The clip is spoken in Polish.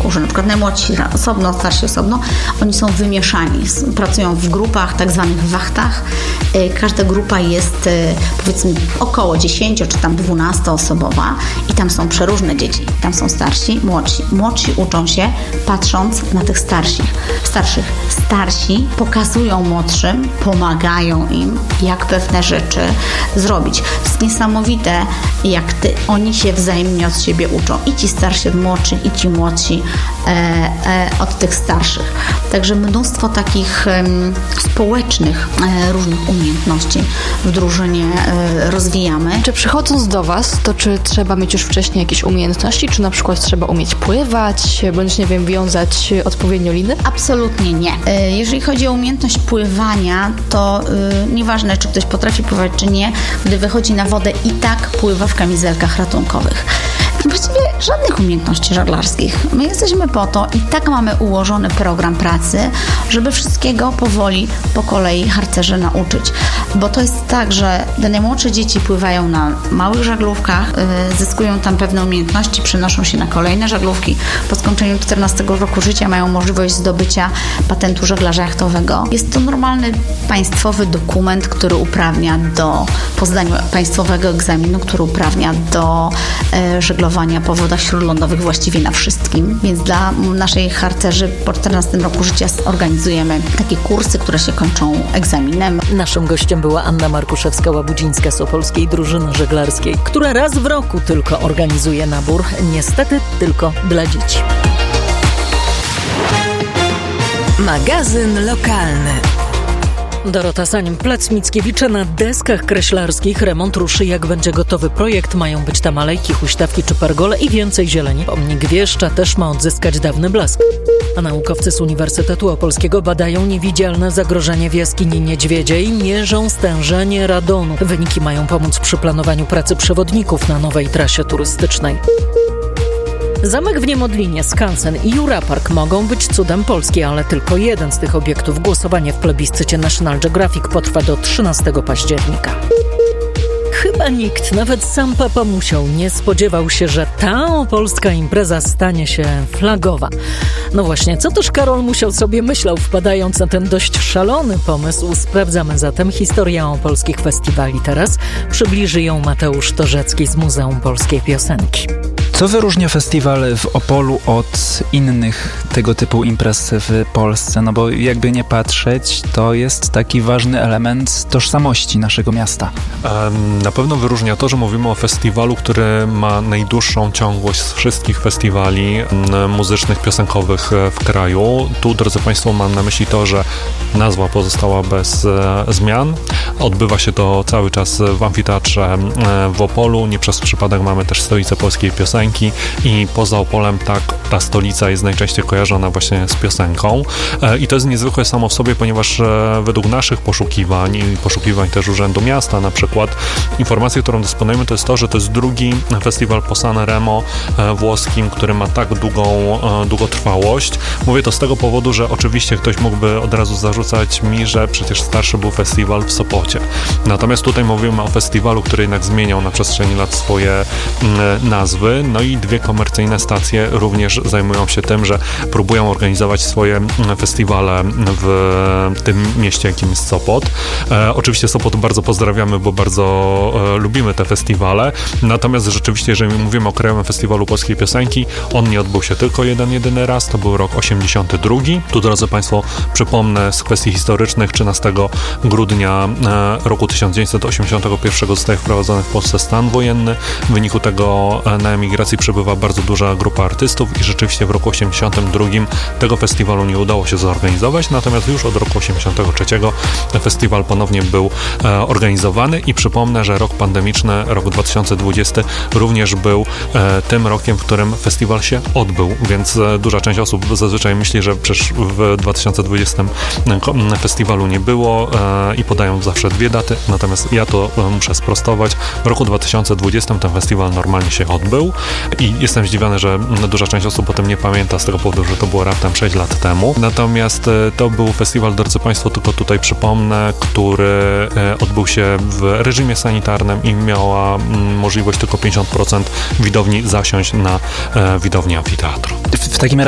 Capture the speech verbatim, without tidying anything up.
służy. Na przykład najmłodsi osobno, starsi osobno, oni są wymieszani, pracują w grupach, tak zwanych wachtach. Każda grupa jest powiedzmy około dziesięcio czy tam dwunastoosobowa i tam są przeróżne dzieci. Tam są starsi, młodsi. Młodsi uczą się patrząc na tych starszych. starszych. Starsi pokazują młodszym, pomagają im, jak pewne rzeczy zrobić. To jest niesamowite, jak ty, oni się wzajemnie od siebie uczą. I ci starsi od młodszych, i ci młodsi e, e, od tych starszych. Także mnóstwo takich e, społecznych e, różnych umiejętności w drużynie e, rozwijamy. Czy przychodząc do Was, to czy trzeba mieć już wcześniej jakieś umiejętności, czy na przykład trzeba umieć pływać, bądź nie wiem, wiązać odpowiednio liny? Absolutnie nie. E, jeżeli chodzi o umiejętność pływania, to e, nieważne, czy ktoś potrafi pływać, czy nie, gdy wychodzi na wodę, i tak pływa w kamizelkach ratunkowych. Właściwie żadnych umiejętności żeglarskich. My jesteśmy po to i tak mamy ułożony program pracy, żeby wszystkiego powoli, po kolei harcerzy nauczyć. Bo to jest tak, że te najmłodsze dzieci pływają na małych żaglówkach, yy, zyskują tam pewne umiejętności, przenoszą się na kolejne żaglówki. Po skończeniu czternastego roku życia mają możliwość zdobycia patentu żeglarza jachtowego. Jest to normalny państwowy dokument, który uprawnia do po zdaniu państwowego egzaminu, który uprawnia do yy, żeglowania po wodach śródlądowych właściwie na wszystkim, więc dla naszej harcerzy po czternastym roku życia organizujemy takie kursy, które się kończą egzaminem. Naszym gościem była Anna Markuszewska-Łabudzińska z Opolskiej Drużyny Żeglarskiej, która raz w roku tylko organizuje nabór, niestety tylko dla dzieci. Magazyn lokalny. Dorota Sanim-Plec, Mickiewicza. Na deskach kreślarskich remont ruszy, jak będzie gotowy projekt. Mają być tam alejki, huśtawki czy pergole i więcej zieleni. Pomnik Wieszcza też ma odzyskać dawny blask. A naukowcy z Uniwersytetu Opolskiego badają niewidzialne zagrożenie w jaskini Niedźwiedziej, mierzą stężenie radonu. Wyniki mają pomóc przy planowaniu pracy przewodników na nowej trasie turystycznej. Zamek w Niemodlinie, skansen i Jura Park mogą być cudem Polski, ale tylko jeden z tych obiektów. Głosowanie w plebiscycie National Geographic potrwa do trzynastego października. Chyba nikt, nawet sam Papa Musiał, nie spodziewał się, że ta opolska impreza stanie się flagowa. No właśnie, co też Karol Musiał sobie myślał, wpadając na ten dość szalony pomysł? Sprawdzamy zatem historię opolskich festiwali. Teraz przybliży ją Mateusz Torzecki z Muzeum Polskiej Piosenki. Co wyróżnia festiwal w Opolu od innych tego typu imprez w Polsce? No bo jakby nie patrzeć, to jest taki ważny element tożsamości naszego miasta. Na pewno wyróżnia to, że mówimy o festiwalu, który ma najdłuższą ciągłość z wszystkich festiwali muzycznych, piosenkowych w kraju. Tu, drodzy Państwo, mam na myśli to, że nazwa pozostała bez zmian. Odbywa się to cały czas w amfiteatrze w Opolu. Nie przez przypadek mamy też stolicę polskiej piosenki i poza Opolem tak ta stolica jest najczęściej kojarzona właśnie z piosenką. I to jest niezwykłe samo w sobie, ponieważ według naszych poszukiwań i poszukiwań też Urzędu Miasta na przykład, informacją, którą dysponujemy, to jest to, że to jest drugi festiwal po Sanremo włoskim, który ma tak długą długotrwałość. Mówię to z tego powodu, że oczywiście ktoś mógłby od razu zarzucać mi, że przecież starszy był festiwal w Sopocie. Natomiast tutaj mówimy o festiwalu, który jednak zmieniał na przestrzeni lat swoje nazwy. No i dwie komercyjne stacje również zajmują się tym, że próbują organizować swoje festiwale w tym mieście, jakim jest Sopot. E, oczywiście Sopot bardzo pozdrawiamy, bo bardzo e, lubimy te festiwale. Natomiast rzeczywiście, jeżeli mówimy o Krajowym Festiwalu Polskiej Piosenki, on nie odbył się tylko jeden, jedyny raz. To był rok osiemdziesiąty drugi. Tu, drodzy Państwo, przypomnę z kwestii historycznych, trzynastego grudnia e, roku tysiąc dziewięćset osiemdziesiątego pierwszego zostaje wprowadzony w Polsce stan wojenny. W wyniku tego e, na emigracji przebywa bardzo duża grupa artystów i rzeczywiście w roku osiemdziesiątym drugim tego festiwalu nie udało się zorganizować, natomiast już od roku osiemdziesiątego trzeciego festiwal ponownie był e, organizowany i przypomnę, że rok pandemiczny, rok dwa tysiące dwudziesty również był e, tym rokiem, w którym festiwal się odbył, więc e, duża część osób zazwyczaj myśli, że przecież w dwa tysiące dwudziestym festiwalu nie było e, i podają zawsze dwie daty, natomiast ja to e, muszę sprostować. W roku dwa tysiące dwudziestym ten festiwal normalnie się odbył i jestem zdziwiony, że duża część osób o tym nie pamięta z tego powodu, że to było raptem sześć lat temu. Natomiast e, to był festiwal, drodzy Państwo, tylko tutaj przypomnę, który e, odbył się w reżimie sanitarnym i miała m, możliwość tylko pięćdziesiąt procent widowni zasiąść na e, widowni amfiteatru. W, w takim